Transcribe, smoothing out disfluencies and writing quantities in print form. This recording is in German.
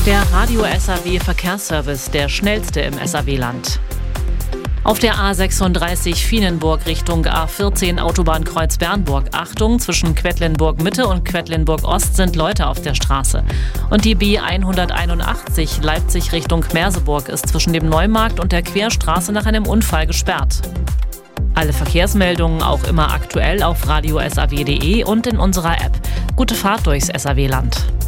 Der Radio SAW Verkehrsservice, der schnellste im SAW-Land. Auf der A36 Vienenburg Richtung A14 Autobahnkreuz Bernburg. Achtung, zwischen Quedlinburg Mitte und Quedlinburg Ost sind Leute auf der Straße. Und die B181 Leipzig Richtung Merseburg ist zwischen dem Neumarkt und der Querstraße nach einem Unfall gesperrt. Alle Verkehrsmeldungen auch immer aktuell auf radiosaw.de und in unserer App. Gute Fahrt durchs SAW-Land.